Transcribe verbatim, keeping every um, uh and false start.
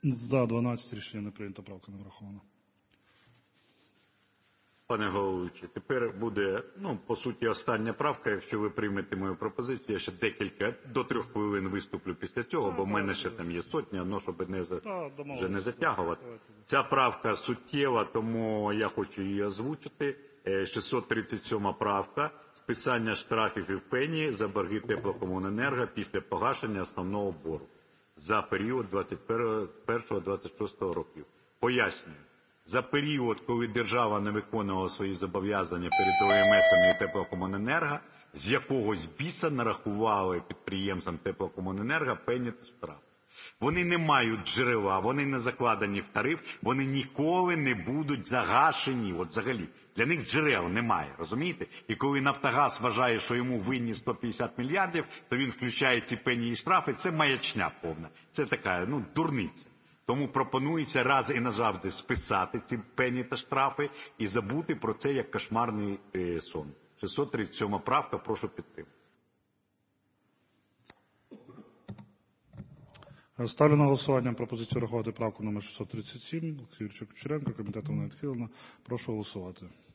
За дванадцять рішення не прийнято, правка не врахована. Пане головуючий, тепер буде, ну, по суті, остання правка. Якщо ви приймете мою пропозицію, я ще декілька, до трьох хвилин виступлю після цього, бо в мене ще там є сотня, ну, щоб не, за, вже не затягувати. Ця правка суттєва, тому я хочу її озвучити. шістсот тридцять сьома правка. Списання штрафів і пені за борги теплокомуненерго після погашення основного боргу за період двадцять першого - двадцять шостого років. Пояснюю. За період, коли держава не виконувала свої зобов'язання перед О Ем Есами і теплокомуненерго, з якогось біса нарахували підприємцям теплокомуненерго пені та штрафи. Вони не мають джерела, вони не закладені в тариф, вони ніколи не будуть загашені, от взагалі. Для них джерел немає, розумієте? І коли «Нафтогаз» вважає, що йому винні сто п'ятдесят мільярдів, то він включає ці пені і штрафи, це маячня повна. Це така, ну, дурниця. Тому пропонується раз і назавжди списати ці пені та штрафи і забути про це як кошмарний е, сон. шістсот тридцять сьома правка, прошу підтримати. Ставлю на голосування пропозицію врахувати правку номер шістсот тридцять сім. Олексій Юрійович Кучеренко, комітетом не відхилено. Прошу голосувати.